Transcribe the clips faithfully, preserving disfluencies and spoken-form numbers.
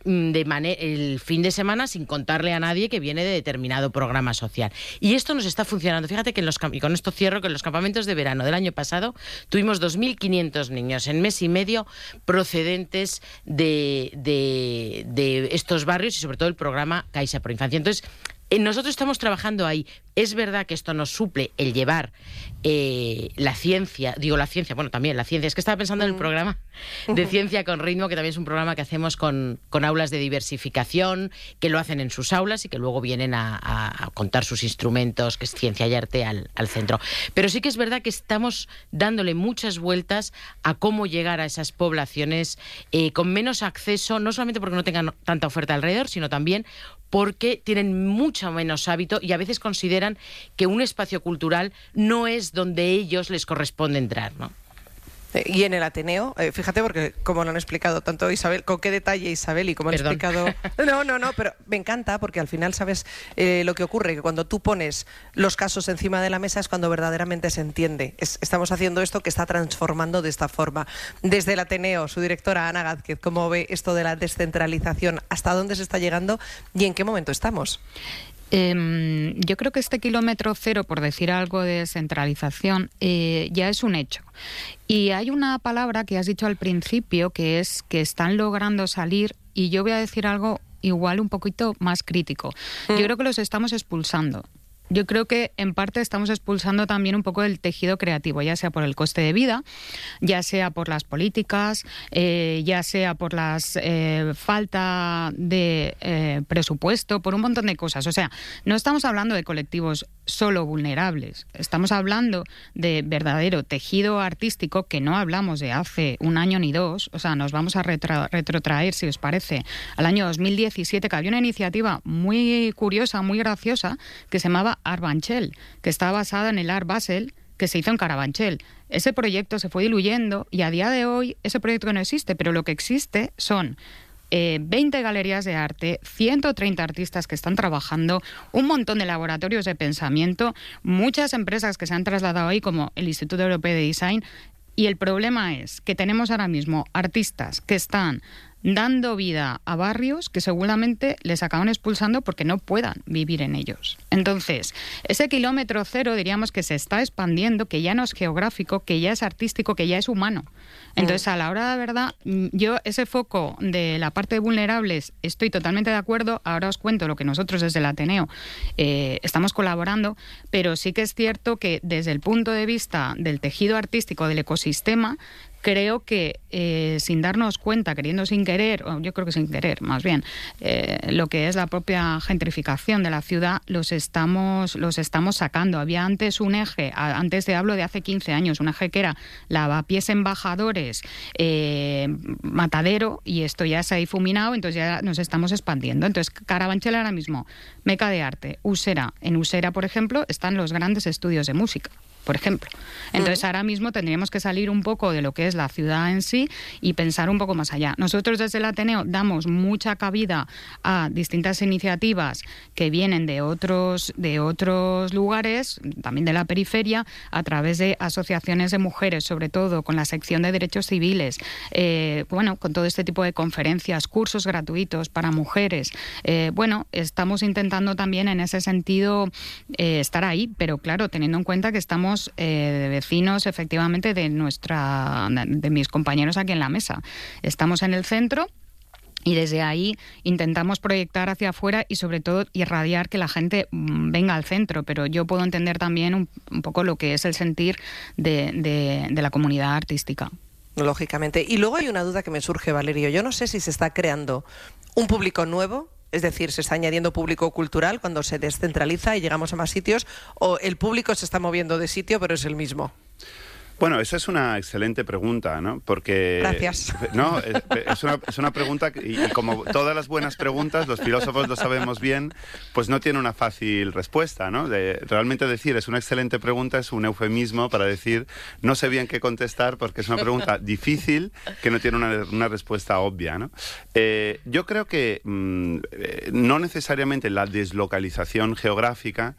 de manera el fin de semana sin contarle a nadie que viene de determinado programa social. Y esto nos está funcionando. Fíjate que en los, y con esto cierro, que en los campamentos de verano del año pasado tuvimos dos mil quinientos niños en mes y medio procedentes de, de, de estos barrios y sobre todo el programa Caixa Pro Infancia. Entonces, nosotros estamos trabajando ahí. Es verdad que esto nos suple el llevar eh, la ciencia, digo la ciencia, bueno, también la ciencia. Es que estaba pensando en el programa de Ciencia con Ritmo, que también es un programa que hacemos con, con aulas de diversificación, que lo hacen en sus aulas y que luego vienen a, a, a contar sus instrumentos, que es ciencia y arte, al, al centro. Pero sí que es verdad que estamos dándole muchas vueltas a cómo llegar a esas poblaciones eh, con menos acceso, no solamente porque no tengan tanta oferta alrededor, sino también porque tienen mucho menos hábito y a veces consideran que un espacio cultural no es donde ellos les corresponde entrar, ¿no? Y en el Ateneo, eh, fíjate, porque como lo han explicado tanto Isabel, con qué detalle Isabel y como han Perdón. explicado... No, no, no, pero me encanta porque al final sabes eh, lo que ocurre, que cuando tú pones los casos encima de la mesa es cuando verdaderamente se entiende. Es, estamos haciendo esto que está transformando de esta forma. Desde el Ateneo, su directora Ana Gázquez, ¿cómo ve esto de la descentralización? ¿Hasta dónde se está llegando y en qué momento estamos? Eh, yo creo que este kilómetro cero, por decir algo de descentralización, eh, ya es un hecho. Y hay una palabra que has dicho al principio, que es que están logrando salir, y yo voy a decir algo igual un poquito más crítico. Mm. Yo creo que los estamos expulsando. Yo creo que en parte estamos expulsando también un poco el tejido creativo, ya sea por el coste de vida, ya sea por las políticas, eh, ya sea por la eh, falta de eh, presupuesto, por un montón de cosas. O sea, no estamos hablando de colectivos solo vulnerables, estamos hablando de verdadero tejido artístico, que no hablamos de hace un año ni dos. O sea, nos vamos a retra- retrotraer, si os parece, al año dos mil diecisiete, que había una iniciativa muy curiosa, muy graciosa, que se llamaba Arbanchel, que está basada en el Art Basel, que se hizo en Carabanchel. Ese proyecto se fue diluyendo y a día de hoy ese proyecto no existe, pero lo que existe son eh, veinte galerías de arte, ciento treinta artistas que están trabajando, un montón de laboratorios de pensamiento, muchas empresas que se han trasladado ahí, como el Instituto Europeo de Design. Y el problema es que tenemos ahora mismo artistas que están dando vida a barrios que seguramente les acaban expulsando porque no puedan vivir en ellos. Entonces, ese kilómetro cero diríamos que se está expandiendo, que ya no es geográfico, que ya es artístico, que ya es humano. Entonces, a la hora de verdad, yo ese foco de la parte de vulnerables estoy totalmente de acuerdo. Ahora os cuento lo que nosotros desde el Ateneo eh, estamos colaborando, pero sí que es cierto que desde el punto de vista del tejido artístico, del ecosistema, creo que eh, sin darnos cuenta, queriendo sin querer, o yo creo que sin querer más bien, eh, lo que es la propia gentrificación de la ciudad, los estamos, los estamos sacando. Había antes un eje, antes te hablo de hace quince años, un eje que era Lavapiés, Embajadores, eh, Matadero, y esto ya se ha difuminado, entonces ya nos estamos expandiendo. Entonces, Carabanchel ahora mismo, meca de arte. Usera, en Usera, por ejemplo, están los grandes estudios de música, por ejemplo. Entonces, ahora mismo tendríamos que salir un poco de lo que es la ciudad en sí y pensar un poco más allá. Nosotros desde el Ateneo damos mucha cabida a distintas iniciativas que vienen de otros, de otros lugares, también de la periferia, a través de asociaciones de mujeres, sobre todo con la sección de derechos civiles, eh, bueno, con todo este tipo de conferencias, cursos gratuitos para mujeres. Eh, bueno, estamos intentando también en ese sentido eh, estar ahí, pero claro, teniendo en cuenta que estamos Eh, de vecinos, efectivamente, de nuestra, de mis compañeros aquí en la mesa. Estamos en el centro y desde ahí intentamos proyectar hacia afuera y sobre todo irradiar que la gente mmm, venga al centro, pero yo puedo entender también un, un poco lo que es el sentir de, de, de la comunidad artística. Lógicamente. Y luego hay una duda que me surge, Valerio. Yo no sé si se está creando un público nuevo, es decir, se está añadiendo público cultural cuando se descentraliza y llegamos a más sitios, o el público se está moviendo de sitio pero es el mismo. Bueno, esa es una excelente pregunta, ¿no? Porque... Gracias. No, es, es, una, es una pregunta que, y como todas las buenas preguntas, los filósofos lo sabemos bien, pues no tiene una fácil respuesta, ¿no? De, realmente decir es una excelente pregunta es un eufemismo para decir no sé bien qué contestar porque es una pregunta difícil que no tiene una, una respuesta obvia, ¿no? Eh, yo creo que mmm, no necesariamente la deslocalización geográfica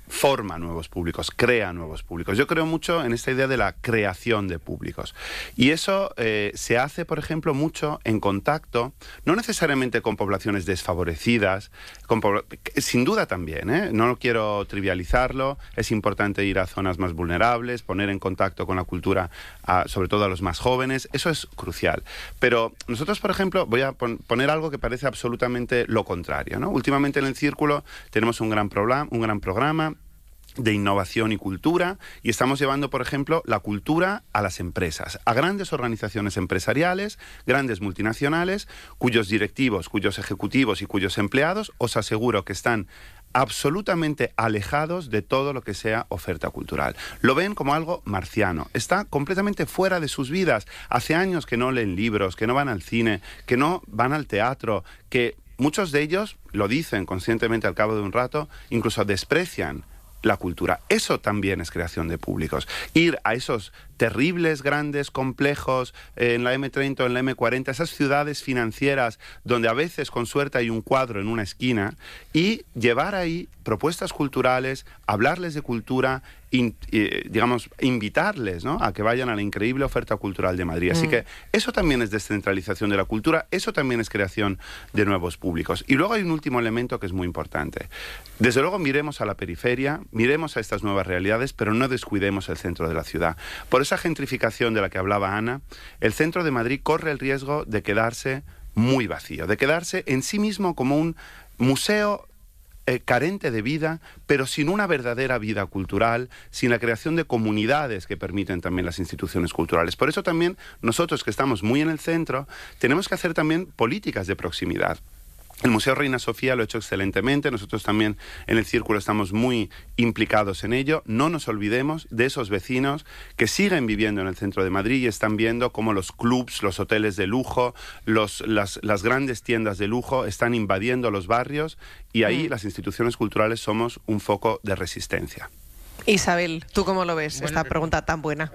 forma nuevos públicos, crea nuevos públicos. Yo creo mucho en esta idea de la creación de públicos. Y eso eh, se hace, por ejemplo, mucho en contacto, no necesariamente con poblaciones desfavorecidas, con sin duda también, ¿eh? No quiero trivializarlo, es importante ir a zonas más vulnerables, poner en contacto con la cultura, a, sobre todo a los más jóvenes, eso es crucial. Pero nosotros, por ejemplo, voy a pon poner algo que parece absolutamente lo contrario, ¿no? Últimamente en el Círculo tenemos un gran, un gran programa de innovación y cultura, y estamos llevando, por ejemplo, la cultura a las empresas, a grandes organizaciones empresariales, grandes multinacionales, cuyos directivos, cuyos ejecutivos y cuyos empleados, os aseguro que están absolutamente alejados de todo lo que sea oferta cultural. Lo ven como algo marciano, está completamente fuera de sus vidas. Hace años que no leen libros, que no van al cine, que no van al teatro, que muchos de ellos lo dicen conscientemente al cabo de un rato, incluso desprecian la cultura. Eso también es creación de públicos. Ir a esos terribles, grandes, complejos, eh, en la eme treinta o en la eme cuarenta, esas ciudades financieras donde a veces con suerte hay un cuadro en una esquina, y llevar ahí propuestas culturales, hablarles de cultura, in, eh, digamos, invitarles, ¿no?, a que vayan a la increíble oferta cultural de Madrid. Así mm. que eso también es descentralización de la cultura, eso también es creación de nuevos públicos. Y luego hay un último elemento que es muy importante. Desde luego miremos a la periferia, miremos a estas nuevas realidades, pero no descuidemos el centro de la ciudad. Por esa gentrificación de la que hablaba Ana, el centro de Madrid corre el riesgo de quedarse muy vacío, de quedarse en sí mismo como un museo eh, carente de vida, pero sin una verdadera vida cultural, sin la creación de comunidades que permiten también las instituciones culturales. Por eso también nosotros, que estamos muy en el centro, tenemos que hacer también políticas de proximidad. El Museo Reina Sofía lo ha hecho excelentemente, nosotros también en el Círculo estamos muy implicados en ello. No nos olvidemos de esos vecinos que siguen viviendo en el centro de Madrid y están viendo cómo los clubs, los hoteles de lujo, los, las, las grandes tiendas de lujo están invadiendo los barrios, y ahí mm. las instituciones culturales somos un foco de resistencia. Isabel, ¿tú cómo lo ves? Bueno, esta pregunta tan buena.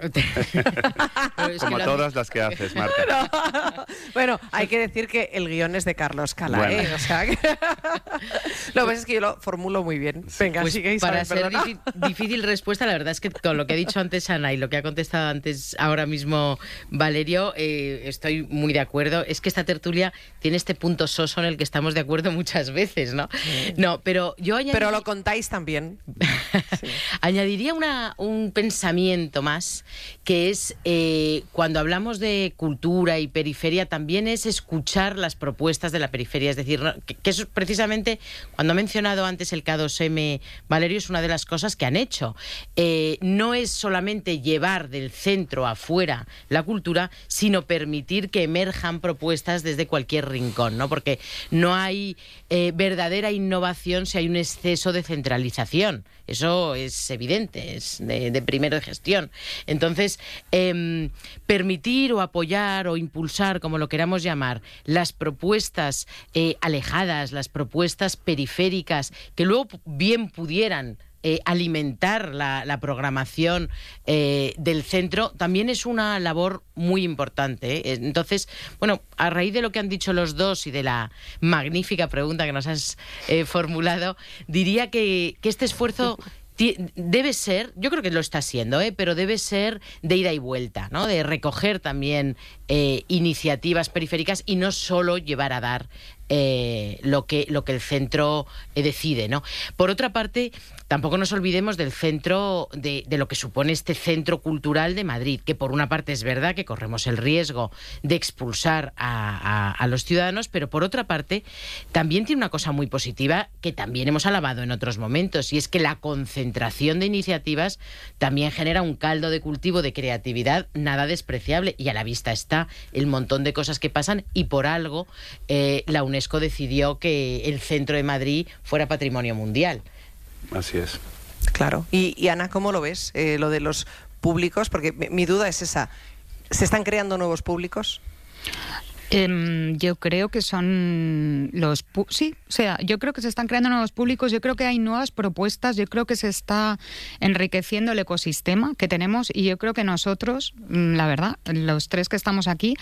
Como todas las que haces, Marta. No. Bueno, hay que decir que el guión es de Carlos Cala, bueno. ¿eh? O sea que... Lo que pasa es que yo lo formulo muy bien. Venga, pues sigue, Isabel, para ser difícil respuesta, la verdad es que con lo que ha dicho antes Ana y lo que ha contestado antes ahora mismo Valerio, eh, estoy muy de acuerdo. Es que esta tertulia tiene este punto soso en el que estamos de acuerdo muchas veces, ¿no? No, pero yo añadiría... Pero lo contáis también. Sí. Añadiría una, un pensamiento más, que es eh, cuando hablamos de cultura y periferia, también es escuchar las propuestas de la periferia. Es decir, ¿no? que, que eso precisamente, cuando ha mencionado antes el K dos eme, Valerio, es una de las cosas que han hecho. Eh, no es solamente llevar del centro afuera la cultura, sino permitir que emerjan propuestas desde cualquier rincón, ¿no? Porque no hay eh, verdadera innovación si hay un exceso de centralización. Eso es evidente, es de, de primero de gestión. Entonces, eh, permitir o apoyar o impulsar, como lo queramos llamar, las propuestas eh, alejadas, las propuestas periféricas, que luego bien pudieran Eh, alimentar la, la programación eh, del centro, también es una labor muy importante, ¿eh? Entonces, bueno, a raíz de lo que han dicho los dos y de la magnífica pregunta que nos has eh, formulado, diría que, que este esfuerzo debe ser, yo creo que lo está siendo, ¿eh? pero debe ser de ida y vuelta, ¿no? De recoger también eh, iniciativas periféricas y no solo llevar a dar eh, lo que lo que el centro eh, decide, ¿no? Por otra parte, tampoco nos olvidemos del centro, de, de lo que supone este centro cultural de Madrid, que por una parte es verdad que corremos el riesgo de expulsar a, a, a los ciudadanos, pero por otra parte también tiene una cosa muy positiva que también hemos alabado en otros momentos, y es que la concentración de iniciativas también genera un caldo de cultivo de creatividad nada despreciable, y a la vista está el montón de cosas que pasan, y por algo eh, la UNESCO decidió que el centro de Madrid fuera patrimonio mundial. Así es. Claro. Y, y Ana, ¿cómo lo ves? Eh, lo de los públicos, porque mi, mi duda es esa. ¿Se están creando nuevos públicos? Eh, yo creo que son los... Pu- sí, o sea, yo creo que se están creando nuevos públicos, yo creo que hay nuevas propuestas, yo creo que se está enriqueciendo el ecosistema que tenemos y yo creo que nosotros, la verdad, los tres que estamos aquí,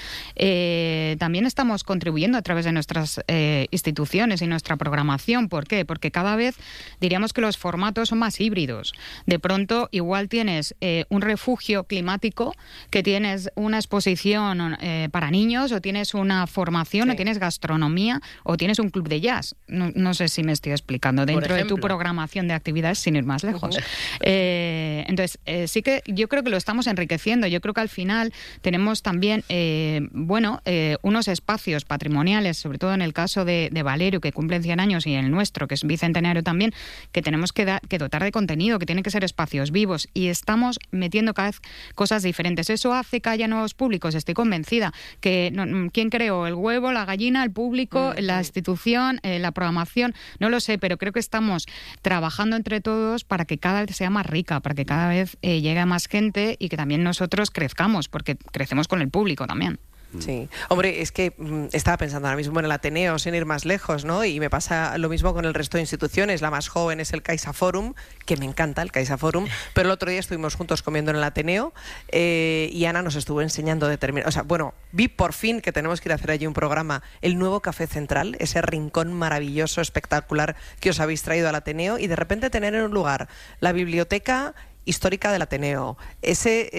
eh, también estamos contribuyendo a través de nuestras eh, instituciones y nuestra programación. ¿Por qué? Porque cada vez diríamos que los formatos son más híbridos. De pronto, igual tienes eh, un refugio climático, que tienes una exposición eh, para niños, o tienes una formación, sí. o tienes gastronomía, o tienes un club de jazz. No, no sé si me estoy explicando. Dentro de tu programación de actividades, sin ir más lejos. Uh-huh. eh, entonces, eh, sí que yo creo que lo estamos enriqueciendo. Yo creo que al final tenemos también, eh, bueno, eh, unos espacios patrimoniales, sobre todo en el caso de, de Valerio, que cumplen cien años, y el nuestro, que es bicentenario también, que tenemos que, da, que dotar de contenido, que tienen que ser espacios vivos, y estamos metiendo cada vez cosas diferentes. Eso hace que haya nuevos públicos, estoy convencida. Que no, ¿quién creó? ¿El huevo, la gallina, el público, mm-hmm. la institución, eh, la programación? No lo sé, pero creo que estamos trabajando entre todos para que cada vez sea más rica, para que cada vez eh, llegue a más gente y que también nosotros crezcamos, porque crecemos con el público también. Sí, hombre, es que mmm, estaba pensando ahora mismo en el Ateneo, sin ir más lejos, ¿no? Y me pasa lo mismo con el resto de instituciones. La más joven es el CaixaForum, que me encanta el CaixaForum, pero el otro día estuvimos juntos comiendo en el Ateneo eh, y Ana nos estuvo enseñando determinados... O sea, bueno, vi por fin que tenemos que ir a hacer allí un programa, el nuevo Café Central, ese rincón maravilloso, espectacular que os habéis traído al Ateneo, y de repente tener en un lugar la biblioteca histórica del Ateneo, ese...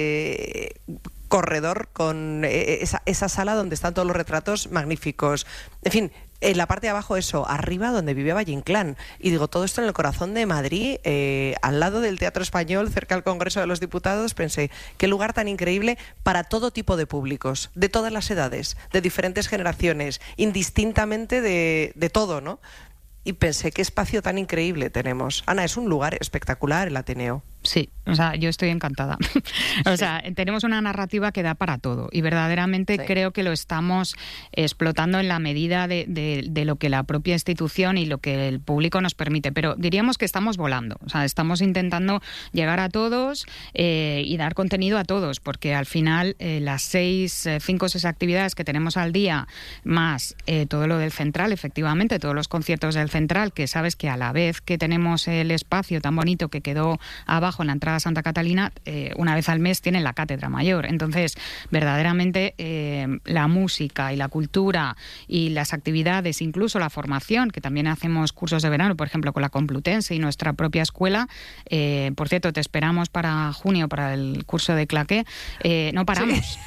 Eh, corredor con esa, esa sala donde están todos los retratos magníficos. En fin, en la parte de abajo eso, arriba donde vivía Valle Inclán. Y digo, todo esto en el corazón de Madrid, eh, al lado del Teatro Español, cerca del Congreso de los Diputados. Pensé, qué lugar tan increíble para todo tipo de públicos, de todas las edades, de diferentes generaciones, indistintamente de, de todo, ¿no? Y pensé, qué espacio tan increíble tenemos. Ana, es un lugar espectacular el Ateneo. Sí, o sea, yo estoy encantada. o sea, tenemos una narrativa que da para todo y verdaderamente sí. creo que lo estamos explotando en la medida de, de, de lo que la propia institución y lo que el público nos permite. Pero diríamos que estamos volando, o sea, estamos intentando llegar a todos eh, y dar contenido a todos, porque al final eh, las seis, eh, cinco o seis actividades que tenemos al día, más eh, todo lo del Central, efectivamente, todos los conciertos del Central, que sabes que a la vez que tenemos el espacio tan bonito que quedó abajo en la entrada a Santa Catalina, eh, una vez al mes tienen la Cátedra Mayor. Entonces, verdaderamente eh, la música y la cultura y las actividades, incluso la formación, que también hacemos cursos de verano, por ejemplo, con la Complutense y nuestra propia escuela. Eh, por cierto, te esperamos para junio, para el curso de claqué. Eh, no paramos. Sí.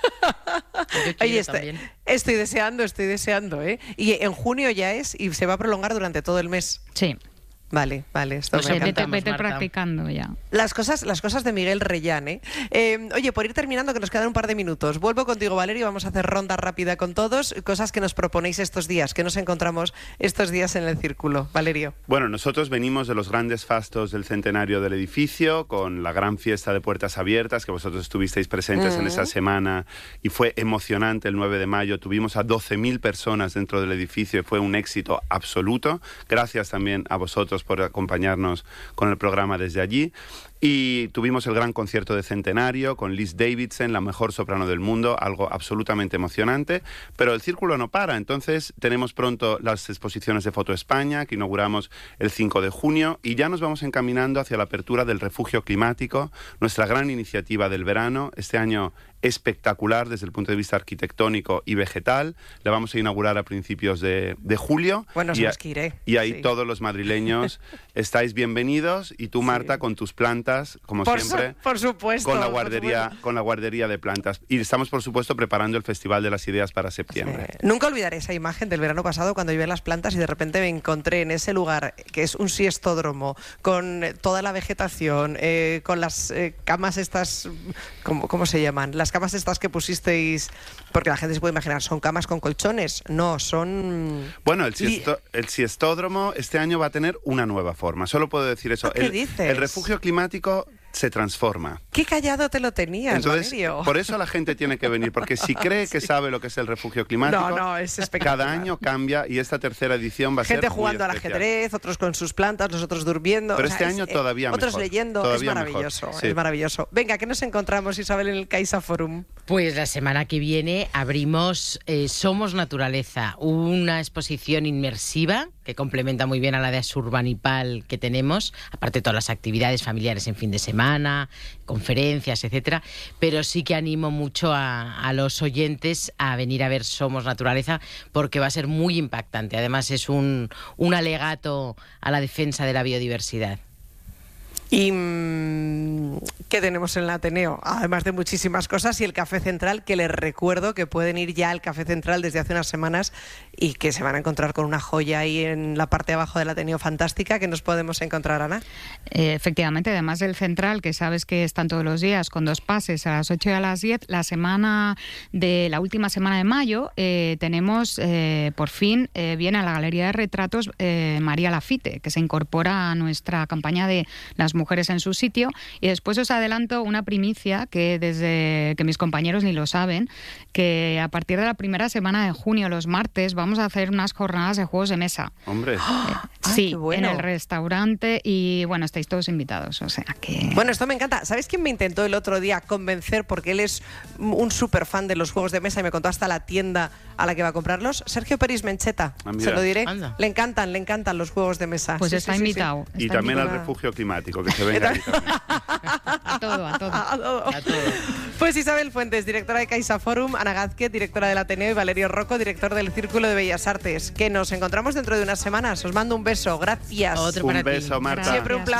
Ahí está. Estoy deseando, estoy deseando, ¿eh? Y en junio ya es y se va a prolongar durante todo el mes. Sí. Vale, vale. Esto pues me vete, vete practicando ya. Las cosas, las cosas de Miguel Reyán, ¿eh? ¿eh? Oye, por ir terminando, que nos quedan un par de minutos, vuelvo contigo, Valerio, vamos a hacer ronda rápida con todos, cosas que nos proponéis estos días, que nos encontramos estos días en el círculo. Valerio. Bueno, nosotros venimos de los grandes fastos del centenario del edificio, con la gran fiesta de puertas abiertas, que vosotros estuvisteis presentes uh-huh. en esa semana, y fue emocionante el nueve de mayo. Tuvimos a doce mil personas dentro del edificio y fue un éxito absoluto. Gracias también a vosotros por acompañarnos con el programa desde allí. Y tuvimos el gran concierto de centenario con Liz Davidson, la mejor soprano del mundo, algo absolutamente emocionante, pero el círculo no para. Entonces tenemos pronto las exposiciones de Foto España, que inauguramos el cinco de junio, y ya nos vamos encaminando hacia la apertura del Refugio Climático, nuestra gran iniciativa del verano, este año espectacular desde el punto de vista arquitectónico y vegetal. La vamos a inaugurar a principios de, de julio. Bueno, y, a, que iré. y ahí sí. todos los madrileños estáis bienvenidos, y tú, Marta, sí. con tus plantas, como por siempre, su, por supuesto, con la guardería, con la guardería de plantas. Y estamos, por supuesto, preparando el Festival de las Ideas para septiembre. Sí. Nunca olvidaré esa imagen del verano pasado cuando yo vi las plantas y de repente me encontré en ese lugar que es un siestódromo, con toda la vegetación, eh, con las eh, camas estas, ¿cómo, ¿cómo se llaman? Las camas estas que pusisteis, porque la gente se puede imaginar, ¿son camas con colchones? No, son... Bueno, el, siesto, el siestódromo este año va a tener una nueva forma, solo puedo decir eso. ¿Qué el, dices? El refugio climático se transforma. Qué callado te lo tenías, Entonces, Valerio. por eso la gente tiene que venir, porque si cree que Sí. sabe lo que es el refugio climático, No, no, es espectacular. cada año cambia y esta tercera edición va a Gente ser muy jugando al especial. ajedrez, otros con sus plantas, nosotros durmiendo. Pero o sea, este es, año eh, todavía Otros mejor, leyendo, todavía es mejor, maravilloso, sí. es maravilloso. Venga, ¿qué nos encontramos, Isabel, en el Caixa Forum? Pues la semana que viene abrimos eh, Somos Naturaleza, una exposición inmersiva que complementa muy bien a la de Asurbanipal que tenemos, aparte de todas las actividades familiares en fin de semana, conferencias, etcétera. Pero sí que animo mucho a, a los oyentes a venir a ver Somos Naturaleza porque va a ser muy impactante. Además es un, un alegato a la defensa de la biodiversidad. ¿Y mmm, qué tenemos en el Ateneo? Además de muchísimas cosas, y el Café Central, que les recuerdo que pueden ir ya al Café Central desde hace unas semanas y que se van a encontrar con una joya ahí en la parte de abajo del Ateneo fantástica. ¿Qué nos podemos encontrar, Ana? Eh, efectivamente, además del Central, que sabes que están todos los días con dos pases a las ocho y a las diez, la semana de la última semana de mayo eh, tenemos, eh, por fin, eh, viene a la Galería de Retratos eh, María Lafite, que se incorpora a nuestra campaña de las mujeres en su sitio. Y después os adelanto una primicia que desde que mis compañeros ni lo saben, que a partir de la primera semana de junio, los martes, vamos a hacer unas jornadas de juegos de mesa. Hombre. ¡Ah, Sí, qué bueno! en el restaurante, y bueno, estáis todos invitados, o sea que... Bueno, esto me encanta. ¿Sabes quién me intentó el otro día convencer? Porque él es un súper fan de los juegos de mesa y me contó hasta la tienda a la que va a comprarlo. Sergio Peris Mencheta, Ah, mira. se lo diré. Anda. Le encantan, le encantan los juegos de mesa. Pues Sí, está sí, sí, sí. invitado. Y está también al invitado. refugio climático, que se venga ahí también. A todo, a todo. A todo. A todo. Pues Isabel Fuentes, directora de Caixa Forum, Ana Gázquez, directora del Ateneo, y Valerio Rocco, director del Círculo de Bellas Artes. Que nos encontramos dentro de unas semanas. Os mando un beso. Gracias. Otro para Un ti. beso, Marta. Siempre un placer.